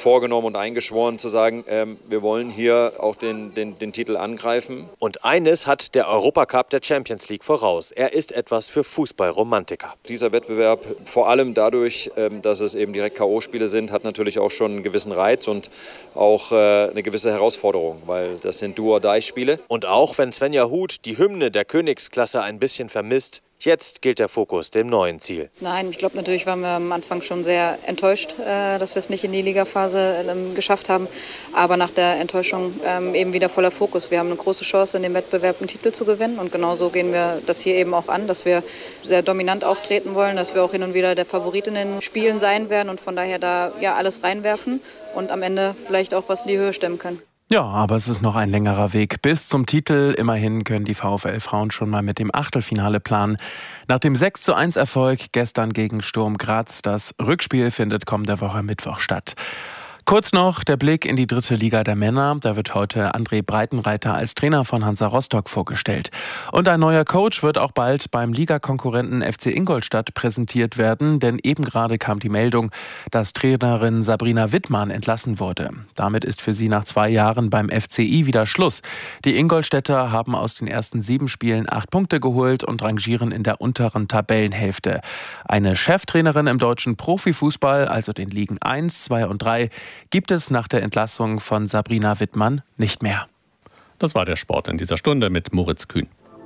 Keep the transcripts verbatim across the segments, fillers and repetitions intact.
vorgenommen und eingeschworen zu sagen, ähm, wir wollen hier auch den, den, den Titel angreifen. Und eines hat der Europacup der Champions League voraus. Er ist etwas für Fußballromantiker. Dieser Wettbewerb, vor allem dadurch, ähm, dass es eben direkt K O-Spiele sind, hat natürlich auch schon einen gewissen Reiz und auch äh, eine gewisse Herausforderung, weil das sind Do-or-Die-Spiele. Und auch wenn Svenja Huth die Hymne der Königsklasse ein bisschen vermisst, jetzt gilt der Fokus dem neuen Ziel. Nein, ich glaube, natürlich waren wir am Anfang schon sehr enttäuscht, äh, dass wir es nicht in die Ligaphase ähm, geschafft haben. Aber nach der Enttäuschung ähm, eben wieder voller Fokus. Wir haben eine große Chance, in dem Wettbewerb einen Titel zu gewinnen. Und genauso gehen wir das hier eben auch an, dass wir sehr dominant auftreten wollen, dass wir auch hin und wieder der Favorit in den Spielen sein werden und von daher da ja alles reinwerfen und am Ende vielleicht auch was in die Höhe stemmen können. Ja, aber es ist noch ein längerer Weg bis zum Titel. Immerhin können die VfL-Frauen schon mal mit dem Achtelfinale planen. Nach dem sechs zu eins Erfolg gestern gegen Sturm Graz, das Rückspiel findet kommende Woche Mittwoch statt. Kurz noch der Blick in die dritte Liga der Männer. Da wird heute André Breitenreiter als Trainer von Hansa Rostock vorgestellt. Und ein neuer Coach wird auch bald beim Ligakonkurrenten F C Ingolstadt präsentiert werden, denn eben gerade kam die Meldung, dass Trainerin Sabrina Wittmann entlassen wurde. Damit ist für sie nach zwei Jahren beim F C I wieder Schluss. Die Ingolstädter haben aus den ersten sieben Spielen acht Punkte geholt und rangieren in der unteren Tabellenhälfte. Eine Cheftrainerin im deutschen Profifußball, also den Ligen eins, zwei und drei, gibt es nach der Entlassung von Sabrina Wittmann nicht mehr. Das war der Sport in dieser Stunde mit Moritz Kühn.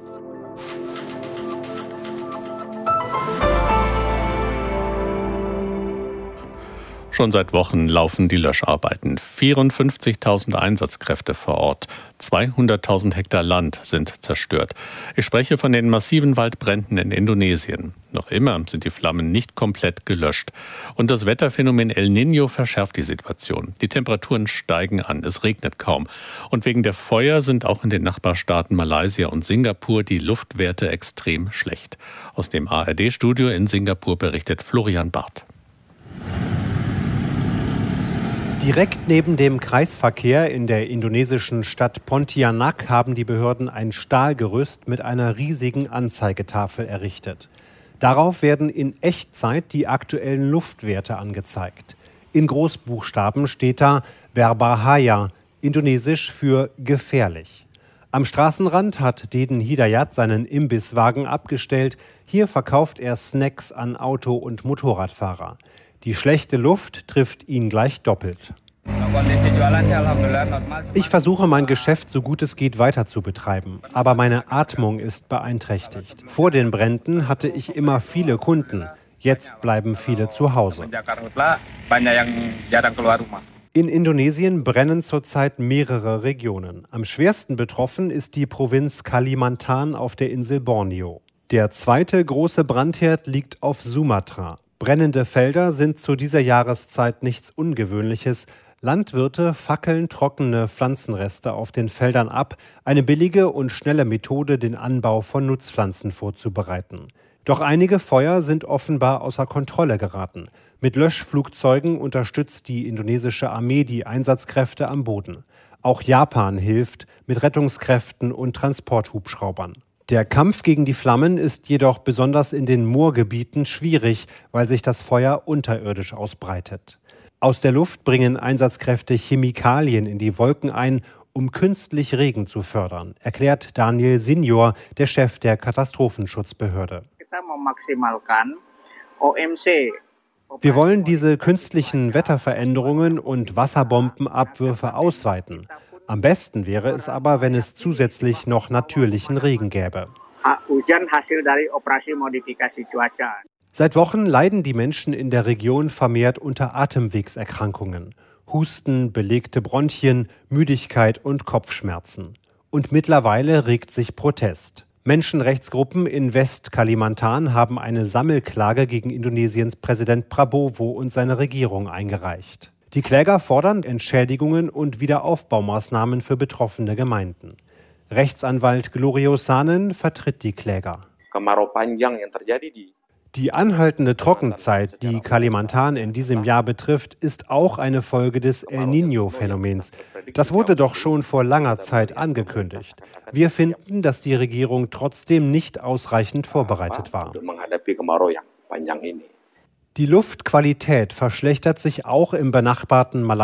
Schon seit Wochen laufen die Löscharbeiten. vierundfünfzigtausend Einsatzkräfte vor Ort. zweihunderttausend Hektar Land sind zerstört. Ich spreche von den massiven Waldbränden in Indonesien. Noch immer sind die Flammen nicht komplett gelöscht. Und das Wetterphänomen El Niño verschärft die Situation. Die Temperaturen steigen an, es regnet kaum. Und wegen der Feuer sind auch in den Nachbarstaaten Malaysia und Singapur die Luftwerte extrem schlecht. Aus dem A R D-Studio in Singapur berichtet Florian Barth. Direkt neben dem Kreisverkehr in der indonesischen Stadt Pontianak haben die Behörden ein Stahlgerüst mit einer riesigen Anzeigetafel errichtet. Darauf werden in Echtzeit die aktuellen Luftwerte angezeigt. In Großbuchstaben steht da Berbahaya, indonesisch für gefährlich. Am Straßenrand hat Deden Hidayat seinen Imbisswagen abgestellt. Hier verkauft er Snacks an Auto- und Motorradfahrer. Die schlechte Luft trifft ihn gleich doppelt. Ich versuche, mein Geschäft so gut es geht weiter zu betreiben, aber meine Atmung ist beeinträchtigt. Vor den Bränden hatte ich immer viele Kunden, jetzt bleiben viele zu Hause. In Indonesien brennen zurzeit mehrere Regionen. Am schwersten betroffen ist die Provinz Kalimantan auf der Insel Borneo. Der zweite große Brandherd liegt auf Sumatra. Brennende Felder sind zu dieser Jahreszeit nichts Ungewöhnliches. Landwirte fackeln trockene Pflanzenreste auf den Feldern ab, eine billige und schnelle Methode, den Anbau von Nutzpflanzen vorzubereiten. Doch einige Feuer sind offenbar außer Kontrolle geraten. Mit Löschflugzeugen unterstützt die indonesische Armee die Einsatzkräfte am Boden. Auch Japan hilft mit Rettungskräften und Transporthubschraubern. Der Kampf gegen die Flammen ist jedoch besonders in den Moorgebieten schwierig, weil sich das Feuer unterirdisch ausbreitet. Aus der Luft bringen Einsatzkräfte Chemikalien in die Wolken ein, um künstlich Regen zu fördern, erklärt Daniel Senior, der Chef der Katastrophenschutzbehörde. Wir wollen diese künstlichen Wetterveränderungen und Wasserbombenabwürfe ausweiten. Am besten wäre es aber, wenn es zusätzlich noch natürlichen Regen gäbe. Seit Wochen leiden die Menschen in der Region vermehrt unter Atemwegserkrankungen. Husten, belegte Bronchien, Müdigkeit und Kopfschmerzen. Und mittlerweile regt sich Protest. Menschenrechtsgruppen in West-Kalimantan haben eine Sammelklage gegen Indonesiens Präsident Prabowo und seine Regierung eingereicht. Die Kläger fordern Entschädigungen und Wiederaufbaumaßnahmen für betroffene Gemeinden. Rechtsanwalt Glorio Sanen vertritt die Kläger. Die anhaltende Trockenzeit, die Kalimantan in diesem Jahr betrifft, ist auch eine Folge des El Niño-Phänomens. Das wurde doch schon vor langer Zeit angekündigt. Wir finden, dass die Regierung trotzdem nicht ausreichend vorbereitet war. Die Luftqualität verschlechtert sich auch im benachbarten Malaysia.